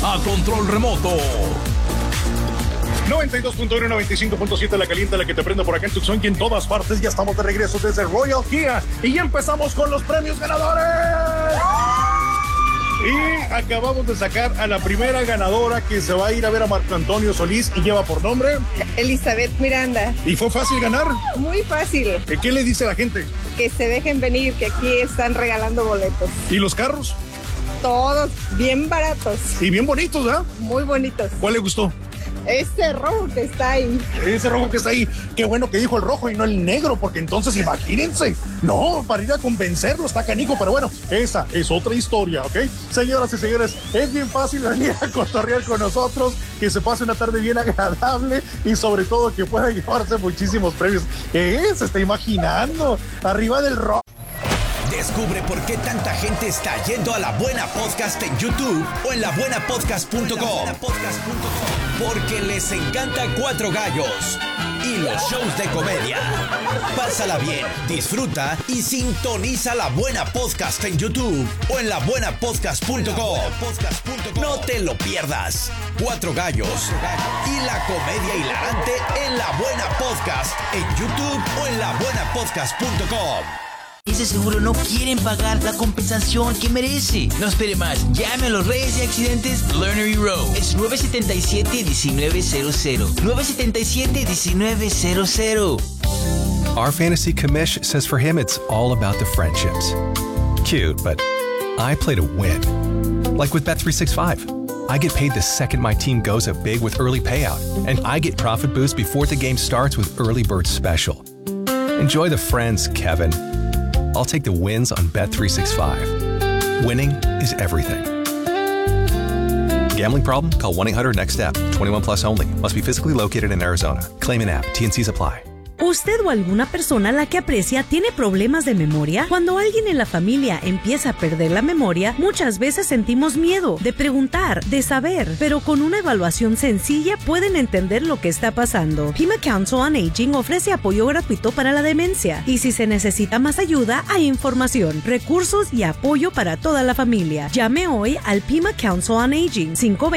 a control remoto. 92.1, 95.7 la caliente, la que te prende por acá en Tucson y en todas partes. Ya estamos de regreso desde Royal Kia y ya empezamos con los premios ganadores. Y acabamos de sacar a la primera ganadora que se va a ir a ver a Marco Antonio Solís y lleva por nombre Elizabeth Miranda. ¿Y fue fácil ganar? Muy fácil. ¿Qué le dice a la gente? Que se dejen venir, que aquí están regalando boletos. ¿Y los carros? Todos bien baratos. Y bien bonitos, ¿verdad? Muy bonitos. ¿Cuál le gustó? Ese rojo que está ahí. Ese rojo que está ahí. Qué bueno que dijo el rojo y no el negro, porque entonces imagínense. No, para ir a convencerlo está canijo, pero bueno, esa es otra historia, ¿ok? Señoras y señores, es bien fácil venir a cotorrear con nosotros, que se pase una tarde bien agradable y sobre todo que pueda llevarse muchísimos premios. ¿Qué se está imaginando? Arriba del rojo. Descubre por qué tanta gente está yendo a La Buena Podcast en YouTube o en labuenapodcast.com. Porque les encanta Cuatro Gallos y los shows de comedia. Pásala bien, disfruta y sintoniza La Buena Podcast en YouTube o en labuenapodcast.com. No te lo pierdas. Cuatro Gallos y la comedia hilarante en La Buena Podcast en YouTube o en labuenapodcast.com. Ese seguro no quieren pagar la compensación que merece. No espere más. Llame a los Reyes de Accidentes Lernery Row. Es 977-1900. 977-1900. Our fantasy commish says for him it's all about the friendships. Cute, but I play to win. Like with Bet365. I get paid the second my team goes up big with early payout. And I get profit boost before the game starts with Early Bird Special. Enjoy the friends, Kevin. I'll take the wins on Bet365. Winning is everything. Gambling problem? Call 1-800-NEXT-STEP. 21 plus only. Must be physically located in Arizona. Claim in app. T&Cs apply. ¿Usted o alguna persona a la que aprecia tiene problemas de memoria? Cuando alguien en la familia empieza a perder la memoria, muchas veces sentimos miedo de preguntar, de saber, pero con una evaluación sencilla pueden entender lo que está pasando. Pima Council on Aging ofrece apoyo gratuito para la demencia y si se necesita más ayuda, hay información, recursos y apoyo para toda la familia. Llame hoy al Pima Council on Aging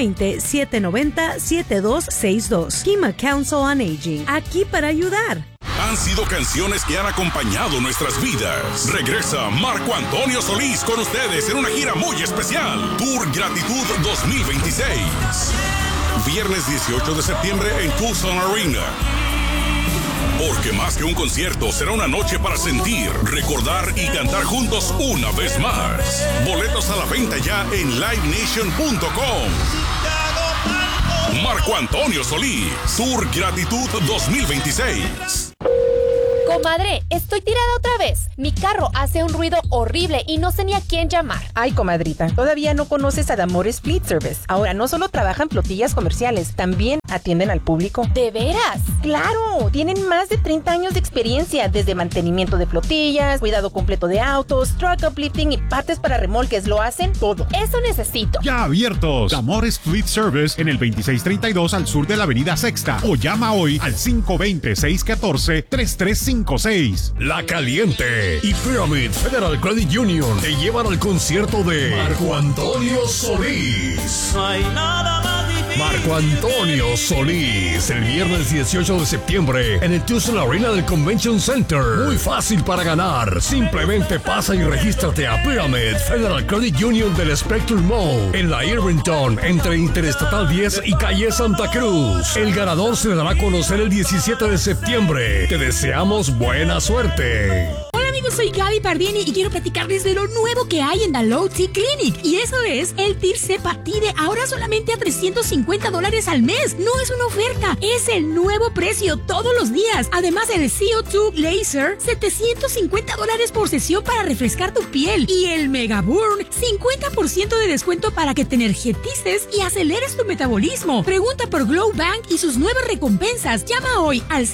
520-790-7262. Pima Council on Aging, aquí para ayudar. Han sido canciones que han acompañado nuestras vidas. Regresa Marco Antonio Solís con ustedes en una gira muy especial. Tour Gratitud 2026. Viernes 18 de septiembre en Tucson Arena. Porque más que un concierto, será una noche para sentir, recordar y cantar juntos una vez más. Boletos a la venta ya en livenation.com. Marco Antonio Solís, Tour Gratitud 2026. Comadre, estoy tirada otra vez. Mi carro hace un ruido horrible y no sé ni a quién llamar. Ay, comadrita, todavía no conoces a D'Amores Fleet Service. Ahora no solo trabajan flotillas comerciales, también atienden al público. ¿De veras? ¡Claro! Tienen más de 30 años de experiencia, desde mantenimiento de flotillas, cuidado completo de autos, truck uplifting y partes para remolques. Lo hacen todo. Eso necesito. Ya abiertos. D'Amores Fleet Service en el 2632 al sur de la avenida Sexta. O llama hoy al 520-614-3356. La Caliente y Pyramid Federal Credit Union te llevan al concierto de Marco Antonio Solís. No hay nada más difícil. Marco Antonio Solís, el viernes 18 de septiembre en el Tucson Arena del Convention Center. Muy fácil para ganar. Simplemente pasa y regístrate a Pyramid Federal Credit Union del Spectrum Mall en la Irvington, entre Interestatal 10 y calle Santa Cruz. El ganador se le dará a conocer el 17 de septiembre. Te deseamos buena suerte. Hola amigos, soy Gaby Pardini y quiero platicarles de lo nuevo que hay en The Low T Clinic. Y eso es el Tirzepatide, ahora solamente a $350 al mes. No es una oferta, es el nuevo precio todos los días. Además el CO2 Laser, $750 por sesión para refrescar tu piel. Y el Mega Burn, 50% de descuento para que te energetices y aceleres tu metabolismo. Pregunta por Glow Bank y sus nuevas recompensas. Llama hoy al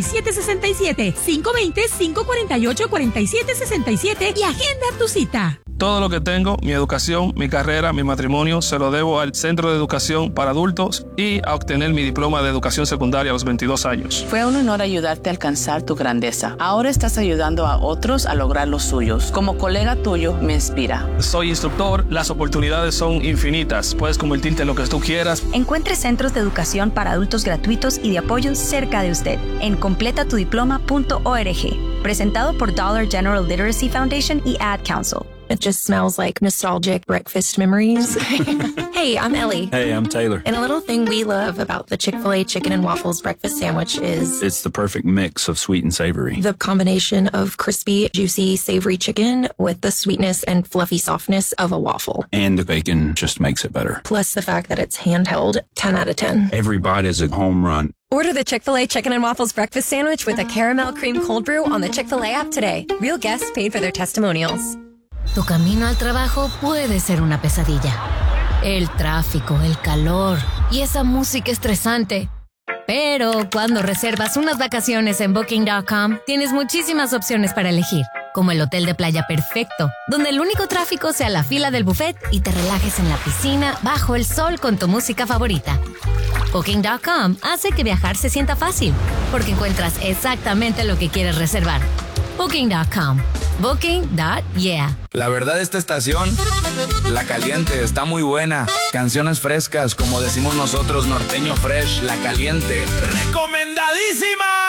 520-548-4767. 520-548-4767 y agenda tu cita. Todo lo que tengo, mi educación, mi carrera, mi matrimonio, se lo debo al Centro de Educación para Adultos y a obtener mi diploma de educación secundaria a los 22 años. Fue un honor ayudarte a alcanzar tu grandeza. Ahora estás ayudando a otros a lograr los suyos. Como colega tuyo, me inspira. Soy instructor, las oportunidades son infinitas. Puedes convertirte en lo que tú quieras. Encuentre centros de educación para adultos gratuitos y de apoyo cerca de usted en completatudiploma.org. Presentado por Dollar General Literacy Foundation y Ad Council. It just smells like nostalgic breakfast memories. Hey, I'm Ellie. Hey, I'm Taylor. And a little thing we love about the Chick-fil-A Chicken and Waffles breakfast sandwich is... It's the perfect mix of sweet and savory. The combination of crispy, juicy, savory chicken with the sweetness and fluffy softness of a waffle. And the bacon just makes it better. Plus the fact that it's handheld, 10 out of 10. Every bite is a home run. Order the Chick-fil-A Chicken and Waffles breakfast sandwich with a caramel cream cold brew on the Chick-fil-A app today. Real guests paid for their testimonials. Tu camino al trabajo puede ser una pesadilla. El tráfico, el calor y esa música estresante. Pero cuando reservas unas vacaciones en Booking.com, tienes muchísimas opciones para elegir, como el hotel de playa perfecto, donde el único tráfico sea la fila del buffet y te relajes en la piscina bajo el sol con tu música favorita. Booking.com hace que viajar se sienta fácil, porque encuentras exactamente lo que quieres reservar. Booking.com. Booking.yeah. La verdad, esta estación, La Caliente, está muy buena. Canciones frescas, como decimos nosotros, norteño fresh, La Caliente. ¡Recomendadísima!